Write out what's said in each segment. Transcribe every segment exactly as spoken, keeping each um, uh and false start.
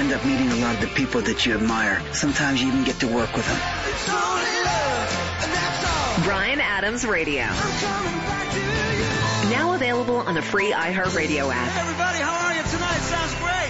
end up meeting a lot of the people that you admire. Sometimes you even get to work with them. Bryan Adams Radio. Now available on the free iHeartRadio app. Hey everybody, how are you tonight? Sounds great.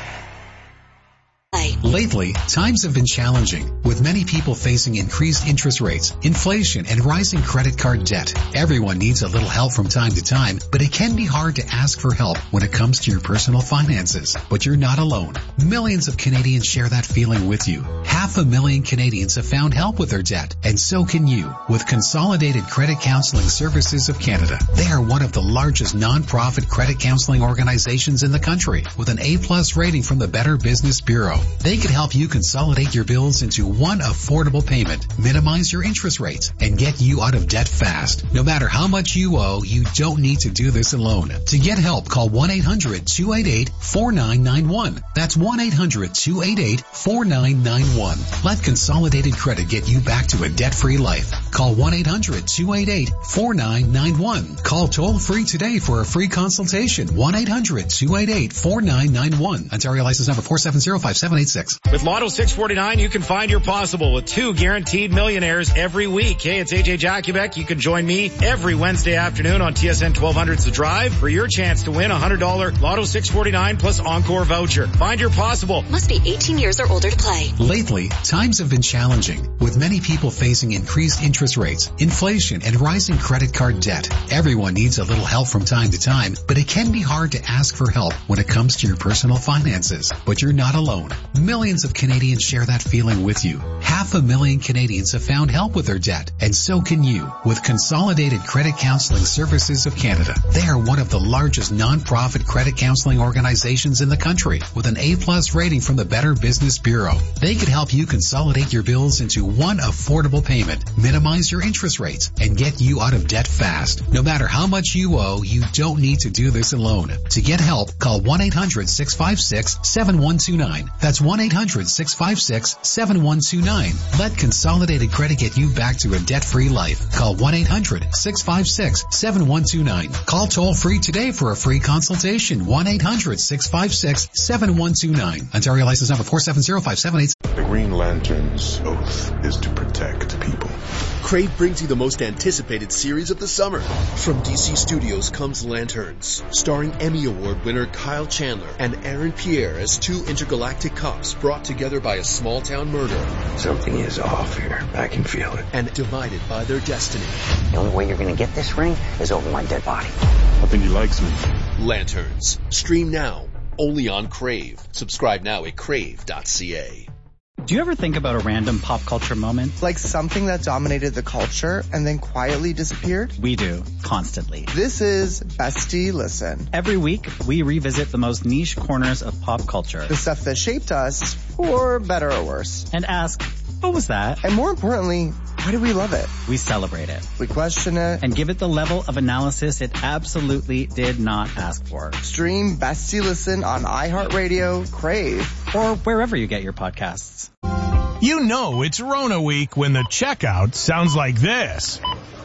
Lately, times have been challenging, with many people facing increased interest rates, inflation, and rising credit card debt. Everyone needs a little help from time to time, but it can be hard to ask for help when it comes to your personal finances. But you're not alone. Millions of Canadians share that feeling with you. Half a million Canadians have found help with their debt, and so can you, with Consolidated Credit Counseling Services of Canada. They are one of the largest non-profit credit counseling organizations in the country, with an A-plus rating from the Better Business Bureau. They can help you consolidate your bills into one affordable payment, minimize your interest rates, and get you out of debt fast. No matter how much you owe, you don't need to do this alone. To get help, call one eight hundred two eight eight four nine nine one. That's one eight hundred two eight eight four nine nine one. Let Consolidated Credit get you back to a debt-free life. Call one eight hundred two eight eight four nine nine one. Call toll-free today for a free consultation. one eight hundred two eight eight four nine nine one. Ontario license number four seven zero five seven eight six. With Lotto six forty-nine, you can find your possible with two guaranteed millionaires every week. Hey, it's A J Jakubek. You can join me every Wednesday afternoon on T S N twelve hundred's The Drive for your chance to win a one hundred dollars Lotto six forty-nine plus Encore voucher. Find your possible. Must be eighteen years or older to play. Lately, times have been challenging, with many people facing increased interest rates, inflation, and rising credit card debt. Everyone needs a little help from time to time, but it can be hard to ask for help when it comes to your personal finances. But you're not alone. Millions of Canadians share that feeling with you. Half a million Canadians have found help with their debt, and so can you, with Consolidated Credit Counseling Services of Canada. They are one of the largest non-profit credit counseling organizations in the country, with an A-plus rating from the Better Business Bureau. They can help you consolidate your bills into one affordable payment, minimize your interest rates, and get you out of debt fast. No matter how much you owe, you don't need to do this alone. To get help, call one eight hundred six five six seven one two nine. That's one eight hundred six five six seven one two nine. Let Consolidated Credit get you back to a debt-free life. Call one eight hundred six five six seven one two nine. Call toll-free today for a free consultation. one eight hundred six five six seven one two nine. Ontario license number four seven zero five seven eight. The Green Lantern's oath is to protect people. Crave brings you the most anticipated series of the summer. From D C Studios comes Lanterns, starring Emmy Award winner Kyle Chandler and Aaron Pierre as two intergalactic cops brought together by a small-town murder. Something is off here. I can feel it. And divided by their destiny. The only way you're going to get this ring is over my dead body. I think he likes me. Lanterns. Stream now. Only on Crave. Subscribe now at crave dot c a. Do you ever think about a random pop culture moment? Like something that dominated the culture and then quietly disappeared? We do, constantly. This is Bestie Listen. Every week, we revisit the most niche corners of pop culture. The stuff that shaped us, for better or worse. And ask, what was that? And more importantly, why do we love it? We celebrate it. We question it. And give it the level of analysis it absolutely did not ask for. Stream Bestie Listen on iHeartRadio, Crave, or wherever you get your podcasts. You know it's Rona week when the checkout sounds like this.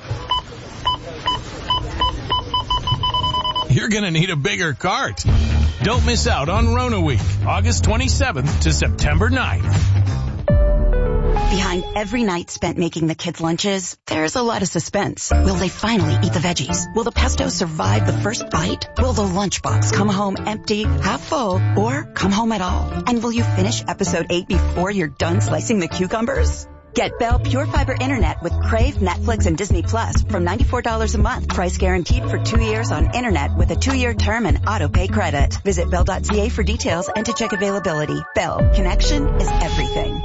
You're going to need a bigger cart. Don't miss out on Rona week, August twenty-seventh to September ninth. Behind every night spent making the kids' lunches, there's a lot of suspense. Will they finally eat the veggies? Will the pesto survive the first bite? Will the lunchbox come home empty, half full, or come home at all? And will you finish episode eight before you're done slicing the cucumbers? Get Bell Pure Fiber Internet with Crave, Netflix, and Disney Plus from ninety-four dollars a month. Price guaranteed for two years on Internet with a two-year term and auto-pay credit. Visit bell dot c a for details and to check availability. Bell. Connection is everything.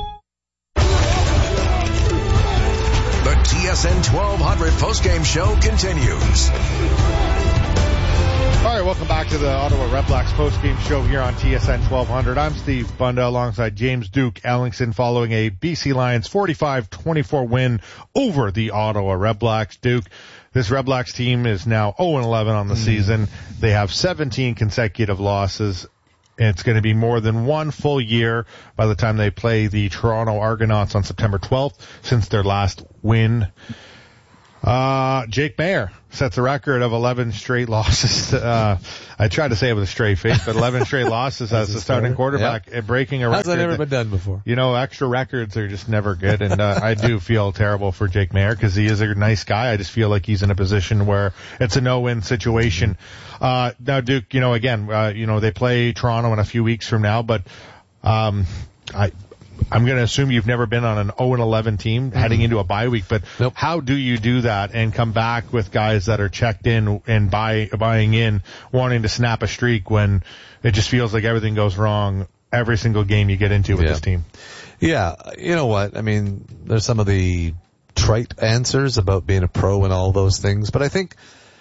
The T S N twelve hundred postgame show continues. All right, welcome back to the Ottawa Redblacks postgame show here on T S N twelve hundred. I'm Steve Bunda alongside James Duke Ellingson following a B C Lions forty-five twenty-four win over the Ottawa Redblacks. Duke, this Redblacks team is now oh and eleven on the mm. season. They have seventeen consecutive losses. It's going to be more than one full year by the time they play the Toronto Argonauts on September twelfth since their last win. Uh, Jake Maier sets a record of eleven straight losses. Uh, I tried to say it with a straight face, but eleven straight losses as the starting quarterback, yep. breaking a record. How's that never been done before? You know, extra records are just never good, and uh, I do feel terrible for Jake Maier because he is a nice guy. I just feel like he's in a position where it's a no-win situation. Uh, now, Duke, you know, again, uh, you know, they play Toronto in a few weeks from now, but um, I. I'm going to assume you've never been on an oh and eleven team mm-hmm. heading into a bye week, but nope. How do you do that and come back with guys that are checked in and buy, buying in, wanting to snap a streak when it just feels like everything goes wrong every single game you get into with yeah. this team? Yeah, you know what? I mean, there's some of the trite answers about being a pro and all those things, but I think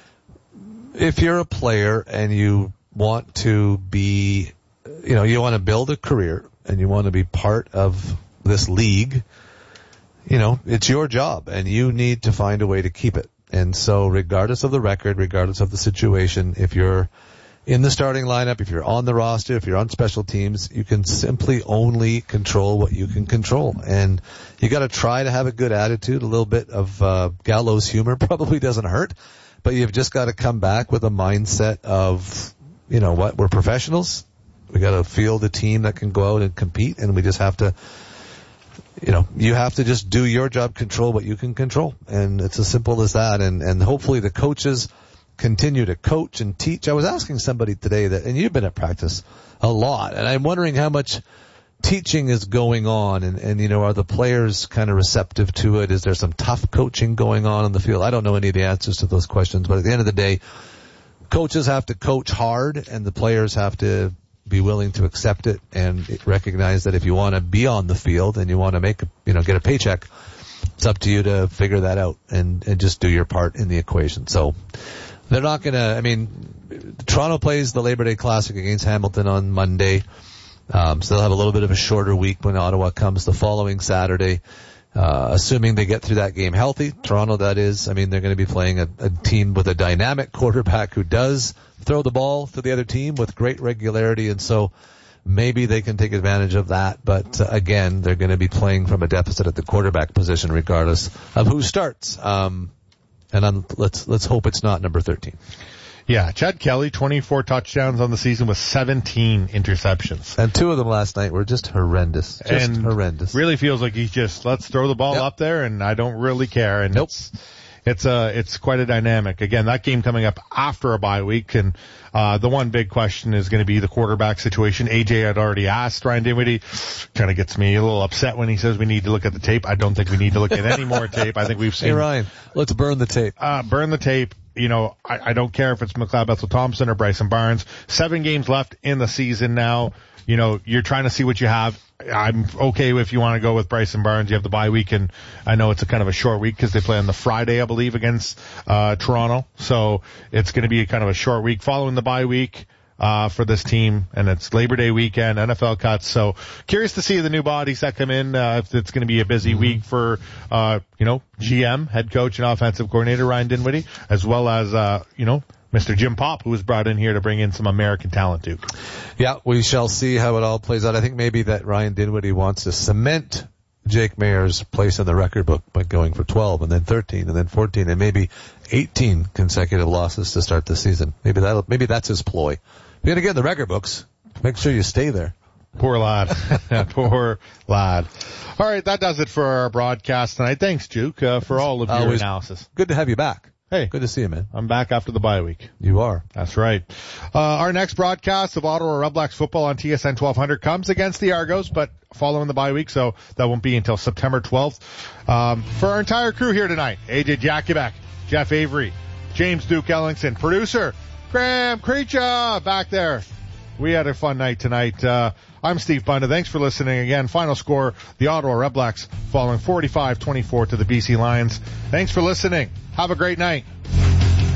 if you're a player and you want to be, you know, you want to build a career, and you want to be part of this league, you know, it's your job and you need to find a way to keep it. And so regardless of the record, regardless of the situation, if you're in the starting lineup, if you're on the roster, if you're on special teams, you can simply only control what you can control. And you got to try to have a good attitude. A little bit of uh, gallows humor probably doesn't hurt, but you've just got to come back with a mindset of, you know what, we're professionals. We got to field a team that can go out and compete, and we just have to, you know, you have to just do your job, control what you can control, and it's as simple as that. And and hopefully the coaches continue to coach and teach. I was asking somebody today that, and you've been at practice a lot, and I'm wondering how much teaching is going on, and and you know, are the players kind of receptive to it? Is there some tough coaching going on in the field? I don't know any of the answers to those questions, but at the end of the day, coaches have to coach hard, and the players have to be willing to accept it and recognize that if you want to be on the field and you want to make, a, you know, get a paycheck, it's up to you to figure that out and, and just do your part in the equation. So they're not going to, I mean, Toronto plays the Labor Day Classic against Hamilton on Monday. Um, so they'll have a little bit of a shorter week when Ottawa comes the following Saturday. Uh, assuming they get through that game healthy, Toronto that is, I mean, they're going to be playing a, a team with a dynamic quarterback who does throw the ball to the other team with great regularity, and so maybe they can take advantage of that. But uh, again, they're going to be playing from a deficit at the quarterback position regardless of who starts. Um, and I'm, let's let's hope it's not number thirteen. Yeah, Chad Kelly, twenty-four touchdowns on the season with seventeen interceptions. And two of them last night were just horrendous. Just and horrendous. Really feels like he's just, let's throw the ball yep. up there and I don't really care. And nope. it's, it's uh it's quite a dynamic. Again, that game coming up after a bye week, and uh the one big question is going to be the quarterback situation. A J had already asked Ryan Dinwiddie, kind of gets me a little upset when he says we need to look at the tape. I don't think we need to look at any more tape. I think we've seen. Hey Ryan, let's burn the tape. Uh burn the tape. You know, I, I don't care if it's McLeod Bethel-Thompson or Bryson Barnes. Seven games left in the season now. You know, you're trying to see what you have. I'm okay if you want to go with Bryson Barnes. You have the bye week, and I know it's a kind of a short week because they play on the Friday, I believe, against uh Toronto. So it's going to be kind of a short week following the bye week uh for this team, and it's Labor Day weekend, N F L cuts. So curious to see the new bodies that come in. Uh, if it's going to be a busy mm-hmm. week for uh you know G M, head coach, and offensive coordinator Ryan Dinwiddie, as well as uh you know Mister Jim Popp, who was brought in here to bring in some American talent, Duke. Yeah, we shall see how it all plays out. I think maybe that Ryan Dinwiddie wants to cement Jake Maier's place in the record book by going for twelve and then thirteen and then fourteen and maybe eighteen consecutive losses to start the season. Maybe that'll, maybe that's his ploy. You're going to get in the record books. Make sure you stay there. Poor lad. Poor lad. All right, that does it for our broadcast tonight. Thanks, Duke, uh, for all of your Always analysis. Good to have you back. Hey. Good to see you, man. I'm back after the bye week. You are. That's right. Uh, our next broadcast of Ottawa Redblacks football on T S N twelve hundred comes against the Argos, but following the bye week, so that won't be until September twelfth. Um, for our entire crew here tonight, A J Jakubek, Jeff Avery, James Duke Ellingson, producer Graham Creature back there. We had a fun night tonight. Uh, I'm Steve Bunda. Thanks for listening again. Final score, the Ottawa Redblacks falling forty-five twenty-four to the B C Lions. Thanks for listening. Have a great night.